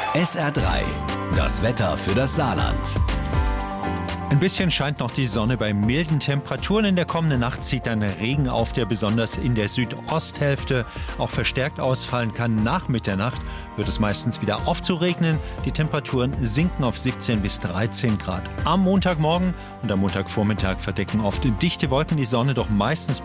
SR3, das Wetter für das Saarland. Ein bisschen scheint noch die Sonne bei milden Temperaturen. In der kommenden Nacht zieht dann Regen auf, der besonders in der Südosthälfte auch verstärkt ausfallen kann. Nach Mitternacht wird es meistens wieder aufzuregnen. Die Temperaturen sinken auf 17 bis 13 Grad. Am Montagmorgen und am Montagvormittag verdecken oft dichte Wolken die Sonne, doch meistens